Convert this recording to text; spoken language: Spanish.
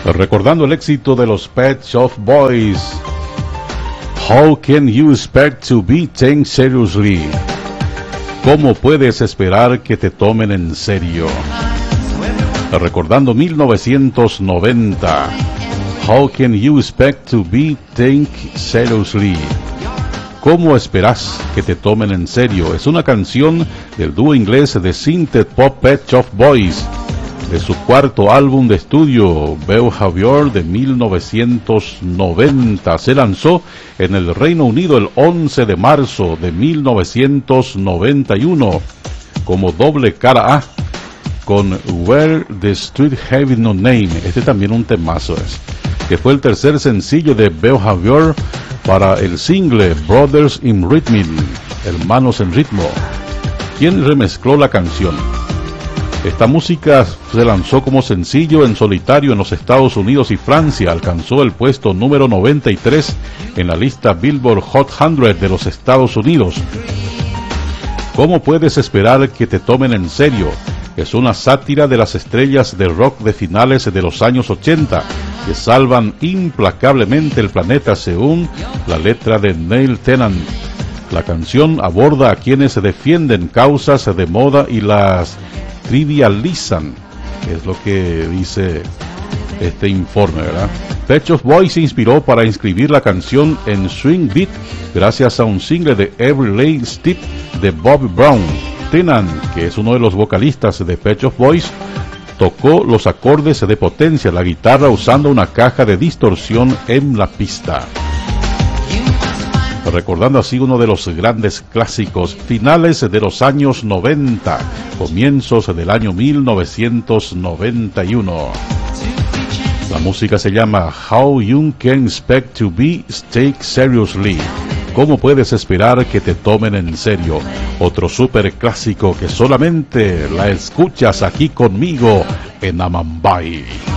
Recordando el éxito de los Pet Shop Boys. How can you expect to be taken seriously? ¿Cómo puedes esperar que te tomen en serio? Recordando 1990. How can you expect to be taken seriously? ¿Cómo esperas que te tomen en serio? Es una canción del dúo inglés de synth pop Pet Shop Boys, de su cuarto álbum de estudio, Behavior, de 1990. Se lanzó en el Reino Unido el 11 de marzo de 1991 como doble cara A con Where the Street Have No Name. Este también un temazo es, que fue el tercer sencillo de Behavior para el single Brothers in Rhythm, Hermanos en Ritmo, quien remezcló la canción. Esta música se lanzó como sencillo en solitario en los Estados Unidos y Francia. Alcanzó el puesto número 93 en la lista Billboard Hot 100 de los Estados Unidos. ¿Cómo puedes esperar que te tomen en serio? Es una sátira de las estrellas de rock de finales de los años 80, que salvan implacablemente el planeta según la letra de Neil Tennant. La canción aborda a quienes defienden causas de moda y las trivializan, es lo que dice este informe, ¿verdad? Pet Shop Boys se inspiró para inscribir la canción en Swing Beat gracias a un single de Every Late Step de Bobby Brown. Tennant, que es uno de los vocalistas de Pet Shop Boys, tocó los acordes de potencia, la guitarra, usando una caja de distorsión en la pista. Recordando así uno de los grandes clásicos, finales de los años 90, comienzos del año 1991. La música se llama How You Can Expect to Be Taken Seriously. ¿Cómo puedes esperar que te tomen en serio? Otro súper clásico que solamente la escuchas aquí conmigo en Amambay.